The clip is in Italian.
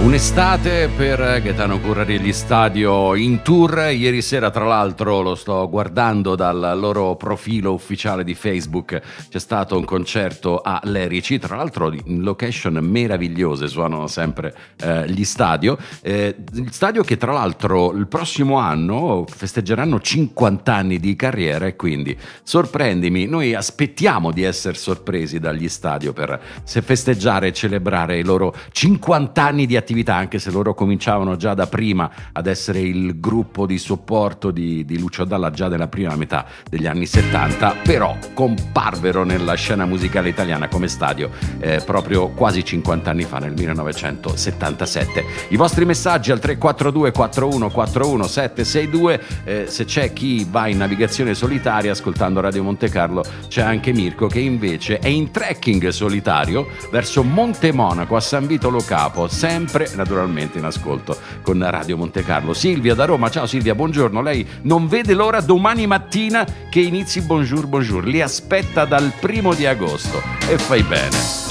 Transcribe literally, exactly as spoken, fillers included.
Un'estate per Gaetano Currarelli Stadio in tour. Ieri sera, tra l'altro, lo sto guardando dal loro profilo ufficiale di Facebook, c'è stato un concerto a Lerici, tra l'altro in location meravigliose, suonano sempre eh, gli stadio eh, il stadio che tra l'altro il prossimo anno festeggeranno cinquanta anni di carriera, e quindi sorprendimi, noi aspettiamo di essere sorpresi dagli stadio per se festeggiare e celebrare i loro cinquanta anni di attività, anche se loro cominciavano già da prima ad essere il gruppo di supporto di, di Lucio Dalla già nella prima metà degli anni settanta, però comparvero nella scena musicale italiana come stadio eh, proprio quasi cinquanta anni fa, nel millenovecentosettantasette. I vostri messaggi al tre quattro due quattro uno quattro uno sette sei due, eh, se c'è chi va in navigazione solitaria ascoltando Radio Monte Carlo, c'è anche Mirko che invece è in trekking solitario verso Monte Monaco a San Vito Lo Capo, sempre naturalmente in ascolto con Radio Monte Carlo. Silvia da Roma, ciao Silvia, buongiorno. Lei non vede l'ora domani mattina che inizi Bonjour Bonjour, li aspetta dal primo di agosto, e fai bene.